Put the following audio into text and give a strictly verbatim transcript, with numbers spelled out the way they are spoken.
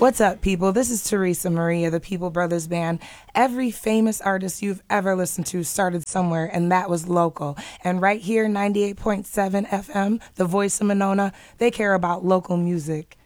What's up, people? This is Teresa Maria, the People Brothers Band. Every famous artist you've ever listened to started somewhere, and that was local. And right here, ninety-eight point seven F M, the voice of Monona, they care about local music.